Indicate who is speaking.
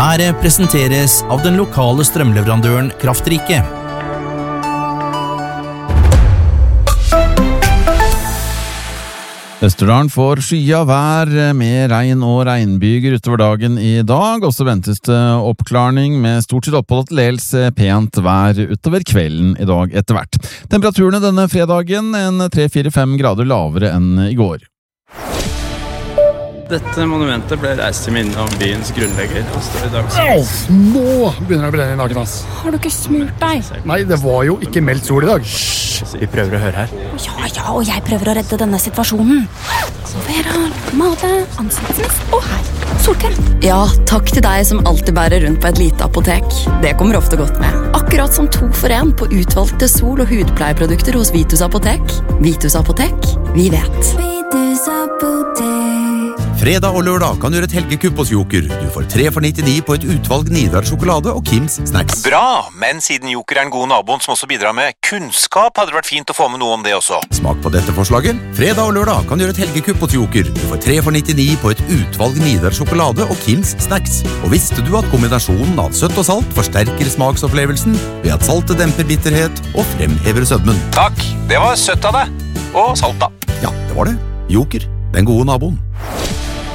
Speaker 1: Været presenteres av den lokale strømleverandøren Kraftrike.
Speaker 2: Østerdalen får skya vær med regn og regnbyger utover dagen i dag, og så ventes det oppklarning med stort sett oppholdt dels pent vær utover kvelden i dag etter hvert. Temperaturene denne fredagen en 3-4-5 grader lavere enn i går.
Speaker 3: Dette monumentet ble reist til minne om byens grunnlegger.
Speaker 4: Nå begynner det å brenne i nakken, ass.
Speaker 5: Har du ikke smurt deg?
Speaker 4: Nei, det var jo ikke meldt sol i dag.
Speaker 3: Vi prøver å høre her.
Speaker 5: Ja, og jeg prøver å redde denne situasjonen. Vera, male, ansiktsmist og her. Solkrem.
Speaker 6: Ja, takk til deg som alltid bærer rundt på et lite apotek. Det kommer ofte godt med. Akkurat som 2 for 1 på utvalgte sol- og hudpleieprodukter hos Vitus Apotek. Vitus Apotek, vi vet.
Speaker 7: Vitus Apotek.
Speaker 8: Fredag og lørdag kan du gjøre et helgekupp hos Joker. Du får 3 for 99 på et utvalg Nidar sjokolade og Kims snacks.
Speaker 9: Bra, men siden Joker er en god naboen som også bidrar med kunnskap, hadde det vært fint å få med noe om det også.
Speaker 8: Smak på dette forslaget. Fredag og lørdag kan du gjøre et helgekupp hos Joker. Du får 3 for 99 på et utvalg Nidar sjokolade og Kims snacks. Og visste du at kombinasjonen av søtt og salt forsterker smaksopplevelsen ved at saltet demper bitterhet og fremhever sødmen?
Speaker 9: Takk, det var søtt av deg. Og salt da.
Speaker 8: Ja, det var det. Joker, den gode naboen.